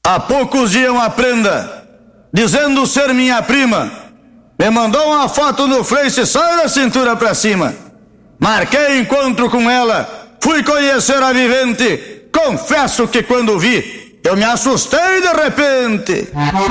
Há poucos dias uma prenda, dizendo ser minha prima, me mandou uma foto no Face só da cintura pra cima. Marquei encontro com ela, fui conhecer a vivente. Confesso que quando vi, eu me assustei de repente.